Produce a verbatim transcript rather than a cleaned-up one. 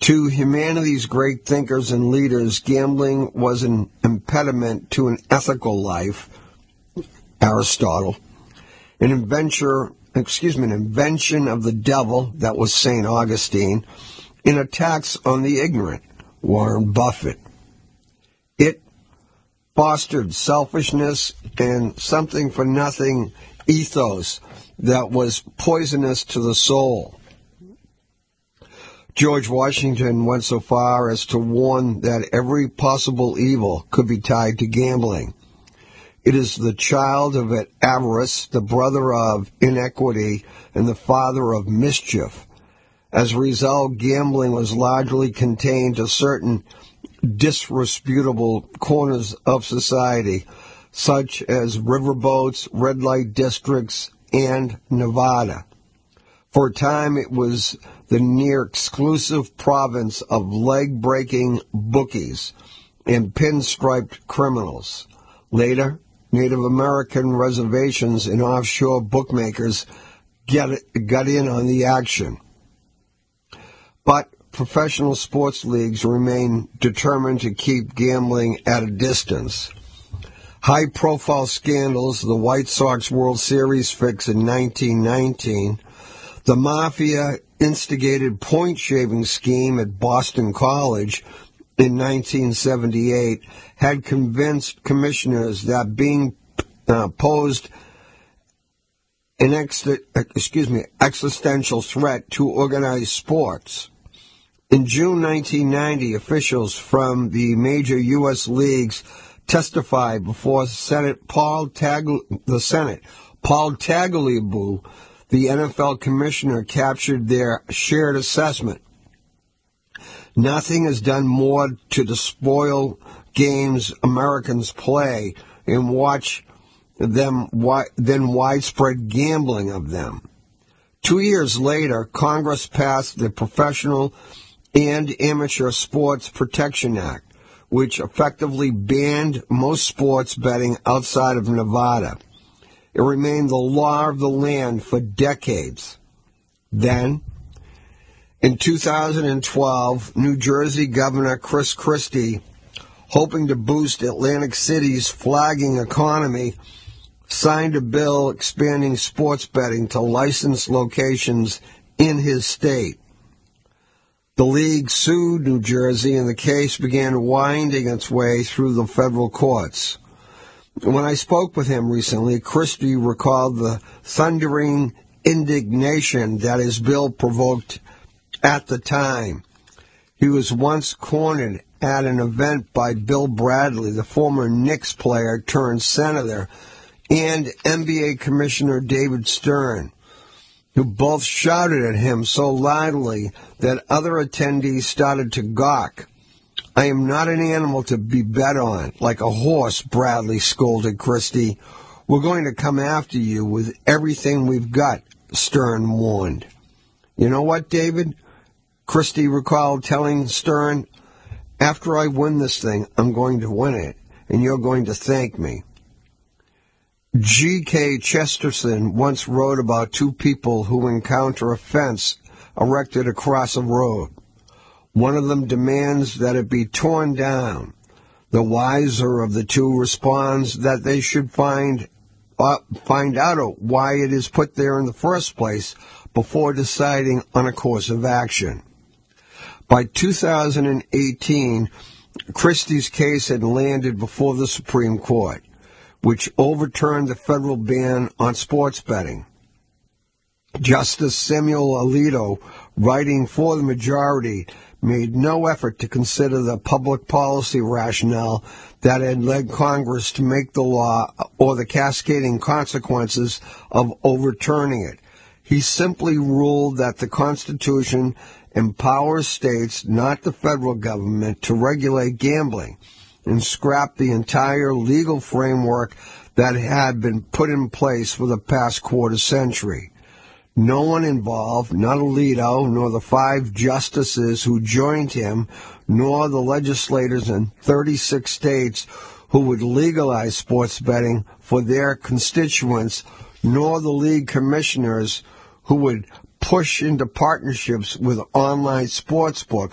To humanity's great thinkers and leaders, gambling was an impediment to an ethical life, Aristotle. An inventor, excuse me, an invention of the devil, that was Saint Augustine. In attacks on the ignorant, Warren Buffett. It fostered selfishness and something-for-nothing ethos that was poisonous to the soul. George Washington went so far as to warn that every possible evil could be tied to gambling. It is the child of avarice, the brother of inequity, and the father of mischief. As a result, gambling was largely contained to certain disreputable corners of society, such as riverboats, red light districts, and Nevada. For a time, it was the near-exclusive province of leg-breaking bookies and pinstriped criminals. Later, Native American reservations and offshore bookmakers get, got in on the action. But professional sports leagues remain determined to keep gambling at a distance. High-profile scandals, the White Sox World Series fix in nineteen nineteen, the Mafia instigated point-shaving scheme at Boston College in nineteen seventy-eight had convinced commissioners that being uh, posed an ex- excuse me, existential threat to organized sports. In June nineteen ninety, officials from the major U S leagues testified before Senate Paul Tag- the Senate. Paul Tagliabue, the N F L commissioner, captured their shared assessment. Nothing has done more to despoil games Americans play and watch them than widespread gambling of them. Two years later, Congress passed the Professional and Amateur Sports Protection Act, which effectively banned most sports betting outside of Nevada. It remained the law of the land for decades. Then, in two thousand twelve, New Jersey Governor Chris Christie, hoping to boost Atlantic City's flagging economy, signed a bill expanding sports betting to licensed locations in his state. The league sued New Jersey, and the case began winding its way through the federal courts. When I spoke with him recently, Christie recalled the thundering indignation that his bill provoked at the time. He was once cornered at an event by Bill Bradley, the former Knicks player turned senator, and N B A Commissioner David Stern, who both shouted at him so loudly that other attendees started to gawk. "I am not an animal to be bet on, like a horse," Bradley scolded Christie. "We're going to come after you with everything we've got," Stern warned. "You know what, David?" Christie recalled telling Stern, "After I win this thing, I'm going to win it, and you're going to thank me." G K Chesterton once wrote about two people who encounter a fence erected across a road. One of them demands that it be torn down. The wiser of the two responds that they should find uh, find out why it is put there in the first place before deciding on a course of action. By two thousand eighteen, Christie's case had landed before the Supreme Court, which overturned the federal ban on sports betting. Justice Samuel Alito, writing for the majority, made no effort to consider the public policy rationale that had led Congress to make the law or the cascading consequences of overturning it. He simply ruled that the Constitution empowers states, not the federal government, to regulate gambling, and scrapped the entire legal framework that had been put in place for the past quarter century. No one involved, not Alito, nor the five justices who joined him, nor the legislators in thirty-six states who would legalize sports betting for their constituents, nor the league commissioners who would push into partnerships with online sports books